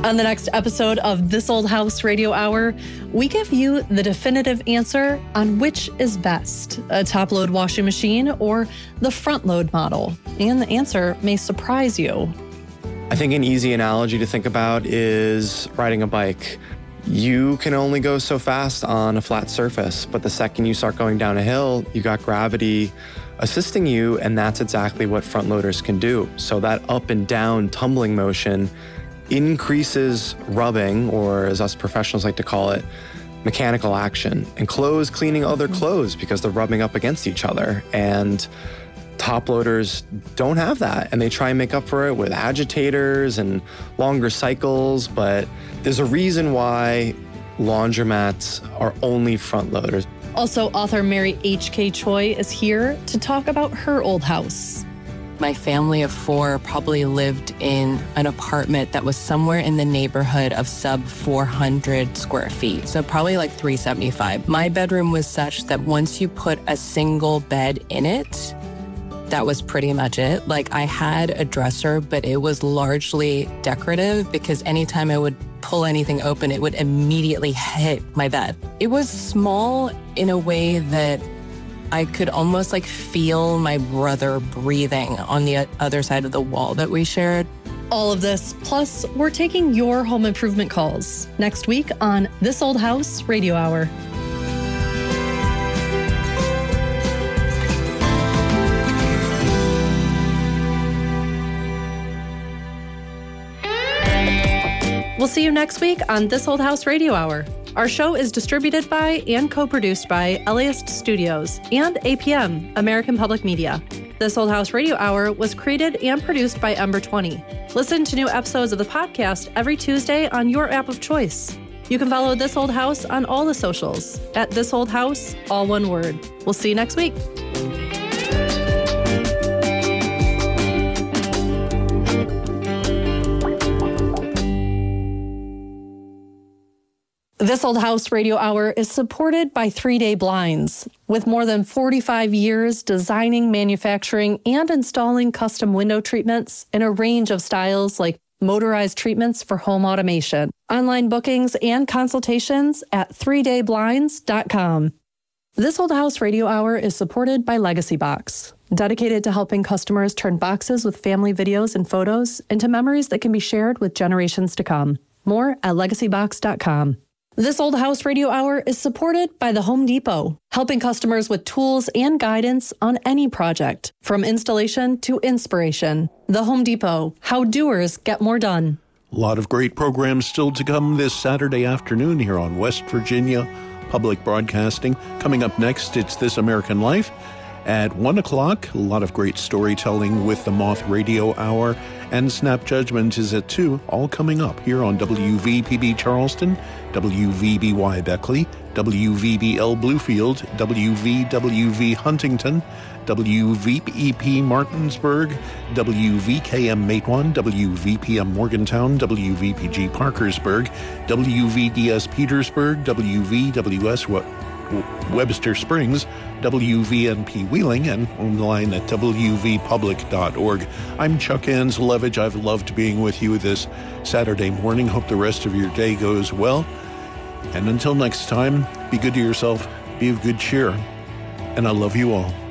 On the next episode of This Old House Radio Hour, we give you the definitive answer on which is best, a top-load washing machine or the front-load model. And the answer may surprise you. I think an easy analogy to think about is riding a bike. You can only go so fast on a flat surface, but the second you start going down a hill, you got gravity assisting you, and that's exactly what front loaders can do. So that up and down tumbling motion increases rubbing, or as us professionals like to call it, mechanical action, and clothes cleaning other clothes because they're rubbing up against each other. And top loaders don't have that, and they try and make up for it with agitators and longer cycles, but there's a reason why laundromats are only front loaders. Also, author Mary H.K. Choi is here to talk about her old house. My family of 4 probably lived in an apartment that was somewhere in the neighborhood of sub 400 square feet, so probably like 375. My bedroom was such that once you put a single bed in it, that was pretty much it. Like, I had a dresser, but it was largely decorative because anytime I would pull anything open, it would immediately hit my bed. It was small in a way that I could almost like feel my brother breathing on the other side of the wall that we shared. All of this, plus we're taking your home improvement calls next week on This Old House Radio Hour. We'll see you next week on This Old House Radio Hour. Our show is distributed by and co-produced by LAist Studios and APM, American Public Media. This Old House Radio Hour was created and produced by Ember 20. Listen to new episodes of the podcast every Tuesday on your app of choice. You can follow This Old House on all the socials at This Old House, all one word. We'll see you next week. This Old House Radio Hour is supported by 3 Day Blinds. With more than 45 years designing, manufacturing, and installing custom window treatments in a range of styles like motorized treatments for home automation. Online bookings and consultations at 3dayblinds.com. This Old House Radio Hour is supported by Legacy Box, dedicated to helping customers turn boxes with family videos and photos into memories that can be shared with generations to come. More at legacybox.com. This Old House Radio Hour is supported by the Home Depot, helping customers with tools and guidance on any project, from installation to inspiration. The Home Depot, how doers get more done. A lot of great programs still to come this Saturday afternoon here on West Virginia Public Broadcasting. Coming up next, it's This American Life. At 1 o'clock, a lot of great storytelling with the Moth Radio Hour, and Snap Judgment is at 2, all coming up here on WVPB Charleston, WVBY Beckley, WVBL Bluefield, WVWV Huntington, WVEP Martinsburg, WVKM Matewan, WVPM Morgantown, WVPG Parkersburg, WVDS Petersburg, WVWS Webster Springs, WVNP Wheeling, and online at wvpublic.org. I'm Chuck Anzelevich. I've loved being with you this Saturday morning. Hope the rest of your day goes well. And until next time, be good to yourself, be of good cheer, and I love you all.